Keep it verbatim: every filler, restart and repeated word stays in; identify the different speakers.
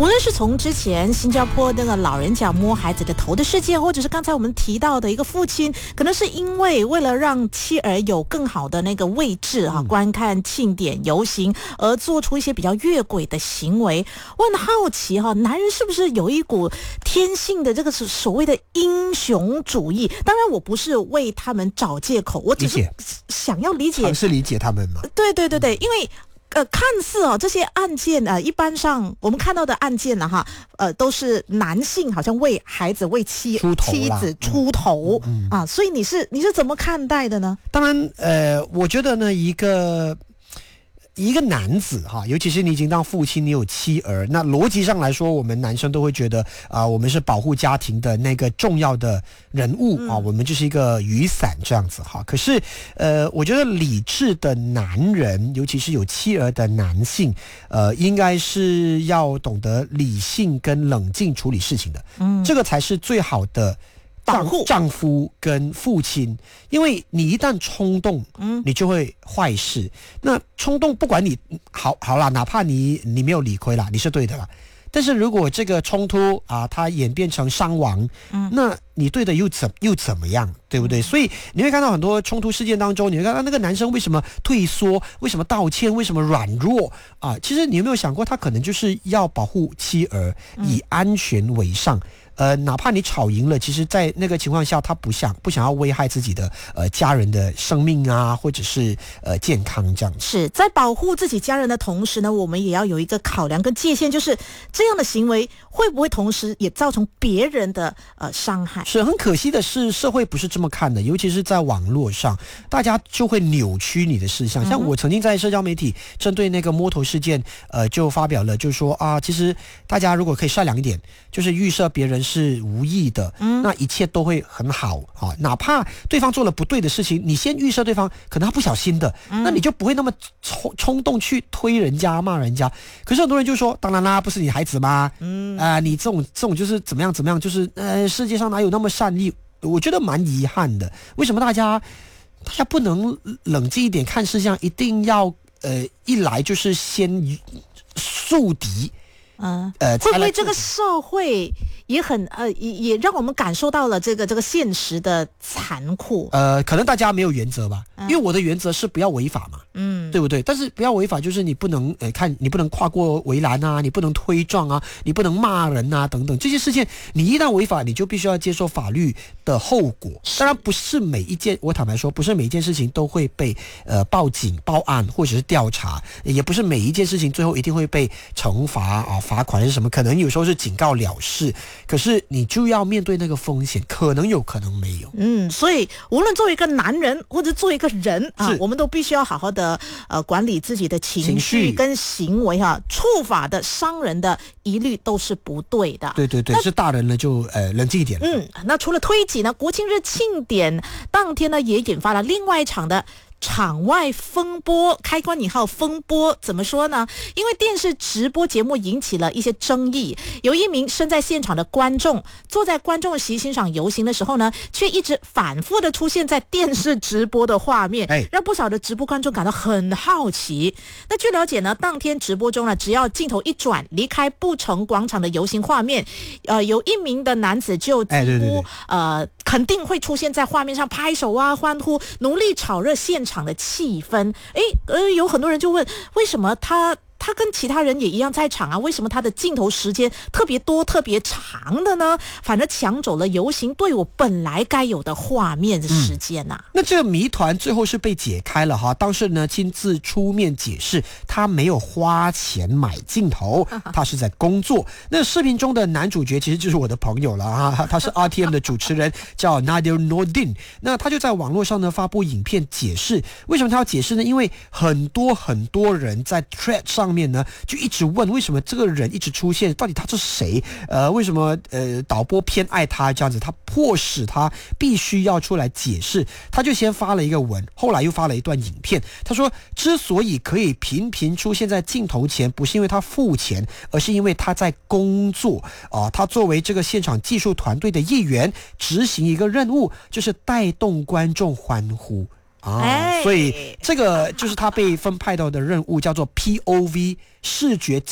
Speaker 1: 无论是从之前新加坡那个老人家摸孩子的头的事件，或者是刚才我们提到的一个父亲，可能是因为为了让妻儿有更好的那个位置啊，观看庆典游行而做出一些比较越轨的行为。我很好奇哈，男人是不是有一股天性的这个所谓的英雄主义？当然，我不是为他们找借口，我只是想要理解，
Speaker 2: 尝试理解他们嘛。
Speaker 1: 对对对对，因为。呃，看似哦，这些案件呃，一般上我们看到的案件呢，哈，呃，都是男性好像为孩子、为妻妻子出头、嗯嗯、啊，所以你是你是怎么看待的呢？
Speaker 2: 当然，呃，我觉得呢，一个。一个男子哈，尤其是你已经当父亲，你有妻儿，那逻辑上来说，我们男生都会觉得啊、呃，我们是保护家庭的那个重要的人物啊、嗯，我们就是一个雨伞这样子哈。可是，呃，我觉得理智的男人，尤其是有妻儿的男性，呃，应该是要懂得理性跟冷静处理事情的，嗯，这个才是最好的。
Speaker 1: 保护
Speaker 2: 丈夫跟父亲，因为你一旦冲动，嗯，你就会坏事。那冲动不管你好好啦，哪怕你你没有理亏啦，你是对的啦。但是如果这个冲突啊，它演变成伤亡，嗯，那你对的又怎又怎么样，对不对？嗯、所以你会看到很多冲突事件当中，你会看到那个男生为什么退缩，为什么道歉，为什么软弱啊？其实你有没有想过，他可能就是要保护妻儿，以安全为上。嗯呃，哪怕你吵赢了，其实，在那个情况下，他不想不想要危害自己的呃家人的生命啊，或者是呃健康这样子。
Speaker 1: 是在保护自己家人的同时呢，我们也要有一个考量跟界限，就是这样的行为会不会同时也造成别人的呃伤害？
Speaker 2: 是很可惜的是，社会不是这么看的，尤其是在网络上，大家就会扭曲你的事项。像我曾经在社交媒体针对那个摸头事件，呃，就发表了，就是说啊，其实大家如果可以善良一点，就是预设别人是无意的，嗯，那一切都会很好啊。哪怕对方做了不对的事情，你先预设对方可能他不小心的，嗯、那你就不会那么冲冲动去推人家、骂人家。可是很多人就说，当然啦，不是你孩子吗？嗯啊、呃，你这种这种就是怎么样怎么样，就是呃，世界上哪有那么善意？我觉得蛮遗憾的。为什么大家大家不能冷静一点看事项？一定要呃一来就是先树敌。
Speaker 1: 嗯，呃，会不会这个社会也很呃，也也让我们感受到了这个这个现实的残酷？
Speaker 2: 呃，可能大家没有原则吧，嗯、因为我的原则是不要违法嘛，嗯，对不对？但是不要违法就是你不能呃，看你不能跨过围栏啊，你不能推撞啊，你不能骂人啊，等等这些事情，你一旦违法，你就必须要接受法律的后果。当然，不是每一件，我坦白说，不是每一件事情都会被呃报警报案或者是调查，也不是每一件事情最后一定会被惩罚啊。罚款是什么？可能有时候是警告了事，可是你就要面对那个风险，可能有可能没有。
Speaker 1: 嗯，所以无论作为一个男人或者作为一个人啊，我们都必须要好好的呃管理自己的情绪跟行为哈、啊。触法的、伤人的，一律都是不对的。
Speaker 2: 对对对，是大人了就呃冷静一点了。
Speaker 1: 嗯，那除了推挤呢，国庆日庆典当天呢，也引发了另外一场的场外风波。开关引号风波怎么说呢？因为电视直播节目引起了一些争议，有一名身在现场的观众坐在观众席欣赏游行的时候呢，却一直反复的出现在电视直播的画面，让不少的直播观众感到很好奇。那据了解呢，当天直播中呢，只要镜头一转，离开布城广场的游行画面，呃，有一名的男子就几乎、哎、对对对呃肯定会出现在画面上，拍手啊、欢呼，努力炒热现场场的气氛。诶，呃，有很多人就问，为什么他他跟其他人也一样在场啊？为什么他的镜头时间特别多、特别长的呢？反而抢走了游行队伍本来该有的画面的时间呐、啊嗯。
Speaker 2: 那这个谜团最后是被解开了哈。当事人呢亲自出面解释，他没有花钱买镜头，他是在工作。那视频中的男主角其实就是我的朋友了哈，他是 R T M 的主持人，叫 Nadir Nordin。那他就在网络上呢发布影片解释，为什么他要解释呢？因为很多很多人在 thread 上面呢就一直问，为什么这个人一直出现，到底他是谁？呃，为什么呃导播偏爱他这样子？他迫使他必须要出来解释。他就先发了一个文，后来又发了一段影片。他说，之所以可以频频出现在镜头前，不是因为他付钱，而是因为他在工作啊、呃。他作为这个现场技术团队的一员，执行一个任务，就是带动观众欢呼。啊、哎，所以这个就是他被分派到的任务，叫做 P O V 视觉